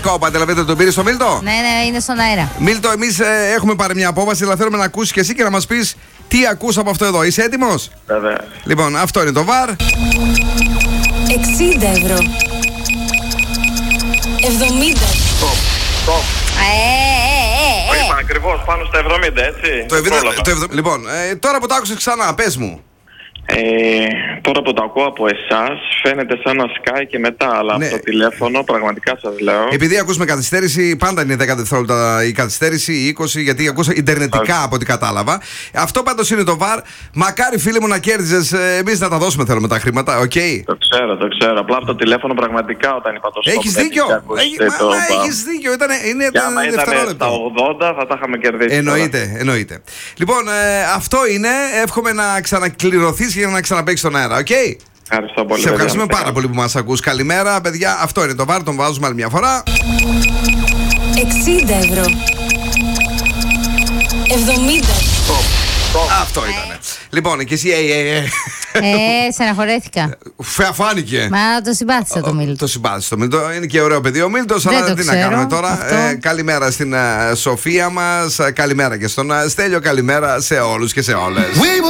Σκόπ. Αντιλαβαίνετε τον πήρε στο Μίλτο. Ναι, είναι στον αέρα. Μίλτο, εμείς έχουμε πάρει μια απόφαση, αλλά θέλουμε να ακούσει και εσύ και να μας πεις τι ακούς από αυτό εδώ. Είσαι έτοιμος? Βέβαια. Λοιπόν, αυτό είναι το βαρ. 60 ευρώ. 70. Είπα ακριβώς πάνω στα 70, έτσι. Λοιπόν, τώρα που το άκουσες ξανά, πες μου. Τώρα που το ακούω από εσάς φαίνεται σαν να σκάει και μετά, αλλά Ναι. από το τηλέφωνο πραγματικά σας λέω. Επειδή ακούς με καθυστέρηση, πάντα είναι 10 δευτερόλεπτα η καθυστέρηση, η 20, γιατί ακούσα ιντερνετικά από ό,τι κατάλαβα. Αυτό πάντως είναι το βαρ. Μακάρι φίλε μου να κέρδιζες, εμείς να τα δώσουμε θέλουμε τα χρήματα, οκ. Το ξέρω. Απλά από το τηλέφωνο πραγματικά όταν είπα το stop. Έχεις δίκιο. Έχεις δίκιο. Είναι άμα ήταν στα 80 θα τα είχαμε κερδίσει. Εννοείται. Λοιπόν, αυτό είναι. Εύχομαι να ξανακληρωθείς και να ξαναπαίξεις στον αέρα, οκ. Ευχαριστώ πολύ. Σε ευχαριστούμε πάρα πολύ που μας ακούς. Καλημέρα, παιδιά. Αυτό είναι το βάρ. Τον βάζουμε άλλη μια φορά. 60 ευρώ. 70. Αυτό ήταν. Λοιπόν, και εσύ, Στεναχωρέθηκα. φάνηκε. Μα το συμπάθησα το Μίλτο. Το συμπάθησε το Μίλτο. Είναι και ωραίο παιδί ο Μίλτος, αλλά τι να κάνουμε τώρα. Καλημέρα στην Σοφία μας. Καλημέρα και στον Στέλιο. Καλημέρα σε όλους και σε όλες.